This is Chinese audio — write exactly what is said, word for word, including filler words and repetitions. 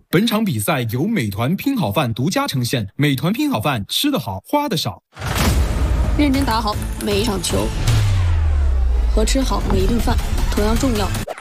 本场比赛由美团拼好饭独家呈现，美团拼好饭，吃得好，花得少。 认真打好每一场球，和吃好每一顿饭同样重要。